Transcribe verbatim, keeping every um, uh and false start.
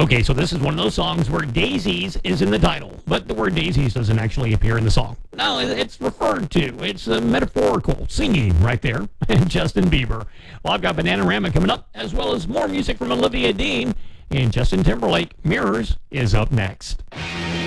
Okay, so this is one of those songs where Daisies is in the title, but the word Daisies doesn't actually appear in the song. No, it's referred to. It's a metaphorical singing right there. And Justin Bieber. Well, I've got Bananarama coming up, as well as more music from Olivia Dean. And Justin Timberlake, Mirrors, is up next.